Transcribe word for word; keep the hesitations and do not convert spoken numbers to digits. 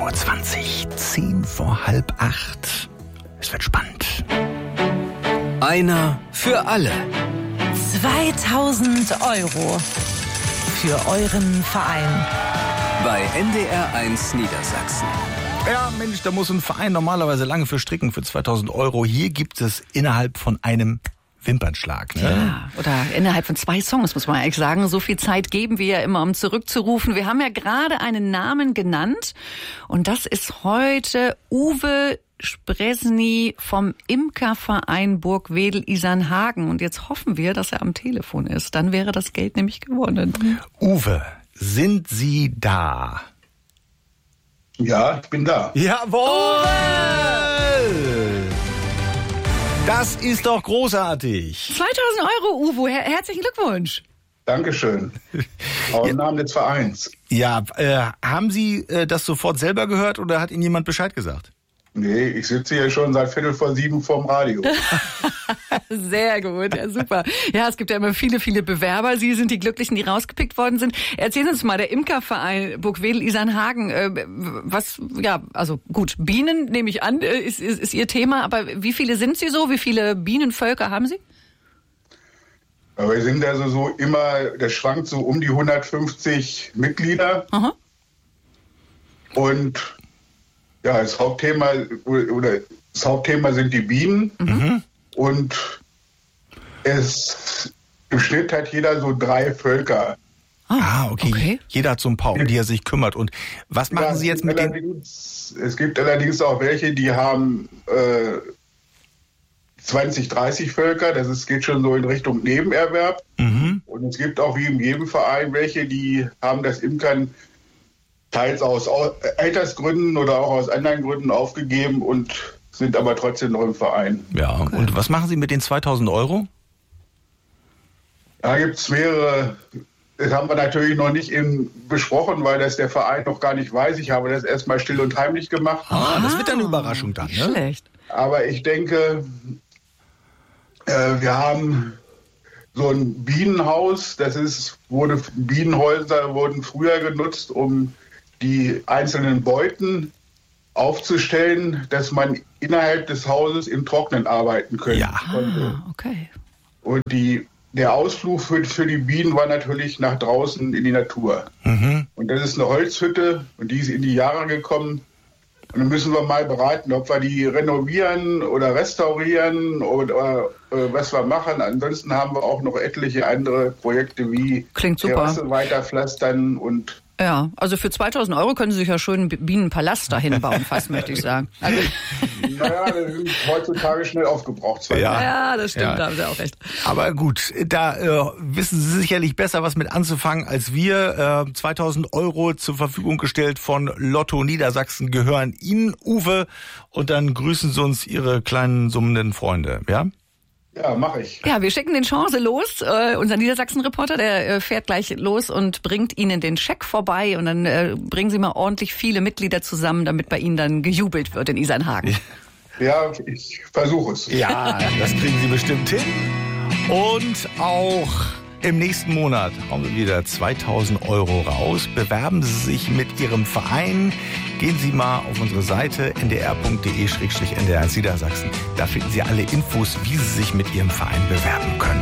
Uhr zwanzig, zehn vor halb acht. Es wird spannend. Einer für alle. zweitausend Euro für euren Verein. Bei N D R eins Niedersachsen. Ja, Mensch, da muss ein Verein normalerweise lange für stricken für zweitausend Euro. Hier gibt es innerhalb von einem Wimpernschlag. Ne? Ja, oder innerhalb von zwei Songs, muss man eigentlich sagen. So viel Zeit geben wir ja immer, um zurückzurufen. Wir haben ja gerade einen Namen genannt. Und das ist heute Uwe Spresny vom Imkerverein Burgwedel-Isernhagen. Und jetzt hoffen wir, dass er am Telefon ist. Dann wäre das Geld nämlich gewonnen. Uwe, sind Sie da? Ja, ich bin da. Jawohl! Das ist doch großartig. zweitausend Euro, Uwe. Her- herzlichen Glückwunsch. Dankeschön. Auch im Namen des Vereins. Ja, äh, haben Sie äh, das sofort selber gehört oder hat Ihnen jemand Bescheid gesagt? Nee, ich sitze hier schon seit Viertel vor sieben vorm Radio. Sehr gut, ja, super. Ja, es gibt ja immer viele, viele Bewerber. Sie sind die Glücklichen, die rausgepickt worden sind. Erzählen Sie uns mal, der Imkerverein Burgwedel-Isernhagen, äh, was, ja, also gut, Bienen nehme ich an, ist, ist, ist Ihr Thema, aber wie viele sind Sie so? Wie viele Bienenvölker haben Sie? Aber wir sind also so immer, das schwankt so um die hundertfünfzig Mitglieder. Aha. Und ja, das Hauptthema oder das Hauptthema sind die Bienen. Mhm. Und es im Schnitt hat jeder so drei Völker. Ah, okay. okay. Jeder hat so ein paar, um die er sich kümmert. Und was machen Ja, Sie jetzt mit den... Es gibt allerdings auch welche, die haben äh, zwanzig, dreißig Völker. Das ist, geht schon so in Richtung Nebenerwerb. Mhm. Und es gibt auch wie in jedem Verein welche, die haben das Imkern teils aus Altersgründen oder auch aus anderen Gründen aufgegeben und sind aber trotzdem noch im Verein. Ja, okay. Und was machen Sie mit den zweitausend Euro? Da gibt es mehrere. Das haben wir natürlich noch nicht eben besprochen, weil das der Verein noch gar nicht weiß. Ich habe das erstmal still und heimlich gemacht. Ah, das wird eine Überraschung dann, ne? Schlecht. Aber ich denke, äh, wir haben so ein Bienenhaus. Das ist, wurde, Bienenhäuser wurden früher genutzt, um die einzelnen Beuten aufzustellen, dass man innerhalb des Hauses im Trocknen arbeiten könnte. Ja. Ah, okay. Und die, der Ausflug für, für die Bienen war natürlich nach draußen in die Natur. Mhm. Und das ist eine Holzhütte und die ist in die Jahre gekommen. Und dann müssen wir mal beraten, ob wir die renovieren oder restaurieren oder äh, was wir machen. Ansonsten haben wir auch noch etliche andere Projekte wie Klingt super. Terrasse weiterpflastern und Ja, also für zweitausend Euro können Sie sich ja schon einen Bienenpalast dahin bauen, fast möchte ich sagen. Also naja, das ist heutzutage schnell aufgebraucht. Ja. ja, das stimmt, Ja. da haben Sie auch recht. Aber gut, da äh, wissen Sie sicherlich besser, was mit anzufangen als wir. Äh, zweitausend Euro zur Verfügung gestellt von Lotto Niedersachsen gehören Ihnen, Uwe. Und dann grüßen Sie uns Ihre kleinen summenden Freunde, ja? Ja, mache ich. Ja, wir schicken den Chance los. Äh, unser Niedersachsen-Reporter, der äh, fährt gleich los und bringt Ihnen den Scheck vorbei. Und dann äh, bringen Sie mal ordentlich viele Mitglieder zusammen, damit bei Ihnen dann gejubelt wird in Isernhagen. Ja, ich versuche es. Ja, das kriegen Sie bestimmt hin. Und auch im nächsten Monat hauen wir wieder zweitausend Euro raus. Bewerben Sie sich mit Ihrem Verein. Gehen Sie mal auf unsere Seite n d r punkt d e slash n d r eins Niedersachsen. Da finden Sie alle Infos, wie Sie sich mit Ihrem Verein bewerben können.